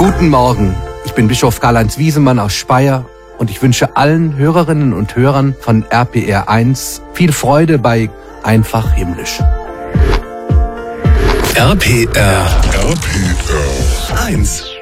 Guten Morgen, ich bin Bischof Karl-Heinz Wiesemann aus Speyer und ich wünsche allen Hörerinnen und Hörern von RPR 1 viel Freude bei Einfach Himmlisch. RPR 1